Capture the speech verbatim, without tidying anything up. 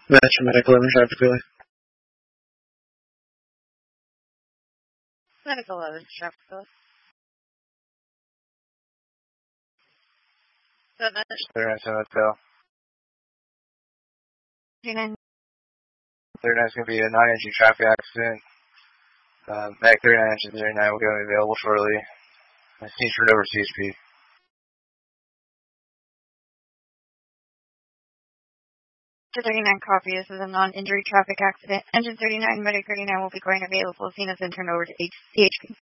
Metro Medical eleven traffic relay. Medical eleven traffic relay. thirty-nine Hotel. thirty-nine. thirty-nine is going to be a non-engine traffic accident. Um, Mag thirty-nine engine thirty-nine will be available shortly. I need to over C H P. thirty-nine copy. This is a non-injury traffic accident. Engine thirty-nine, Medic thirty-nine will be going available. Seen as and turned over to C H P.